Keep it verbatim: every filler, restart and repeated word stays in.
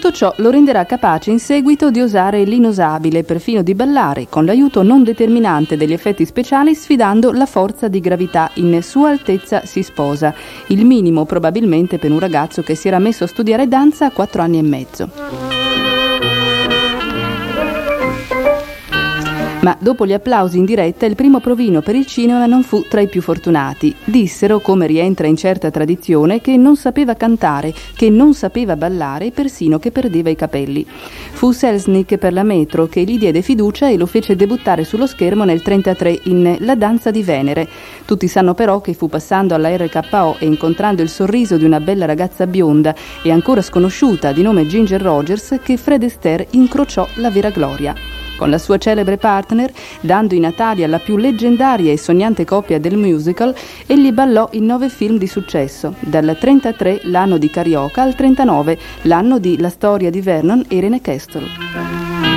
Tutto ciò lo renderà capace in seguito di osare l'inosabile e perfino di ballare, con l'aiuto non determinante degli effetti speciali, sfidando la forza di gravità in Sua Altezza si sposa, il minimo probabilmente per un ragazzo che si era messo a studiare danza a quattro anni e mezzo. Ma dopo gli applausi in diretta il primo provino per il cinema non fu tra i più fortunati. Dissero, come rientra in certa tradizione, che non sapeva cantare, che non sapeva ballare e persino che perdeva i capelli. Fu Selznick per la Metro che gli diede fiducia e lo fece debuttare sullo schermo nel trentatré in La danza di Venere. Tutti sanno però che fu passando alla R K O e incontrando il sorriso di una bella ragazza bionda e ancora sconosciuta di nome Ginger Rogers che Fred Astaire incrociò la vera gloria. Con la sua celebre partner, dando i natali alla più leggendaria e sognante coppia del musical, egli ballò in nove film di successo, dal trentatré l'anno di Carioca al trentanove l'anno di La storia di Vernon e Irene Castle.